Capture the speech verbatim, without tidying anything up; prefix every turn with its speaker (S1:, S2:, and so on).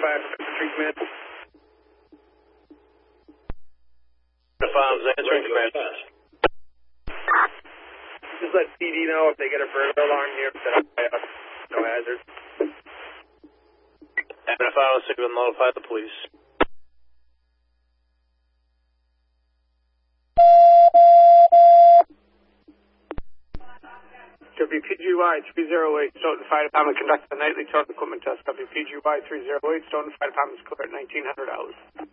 S1: five treatment.
S2: The files answering command.
S1: Just let C D know if they get a burglar alarm here. No hazard.
S2: And if I was sick, will notify the police.
S1: W P G Y three oh eight, Stoughton Fire Department conducted a nightly total equipment test. W P G Y three oh eight, Stoughton Fire Department's clear at nineteen hundred hours.